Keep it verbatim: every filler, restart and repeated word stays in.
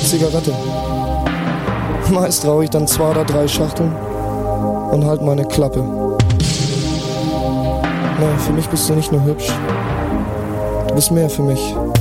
Zigarette. Meist rauche ich dann zwei oder drei Schachteln und halt meine Klappe. Nee, für mich bist du nicht nur hübsch, du bist mehr für mich.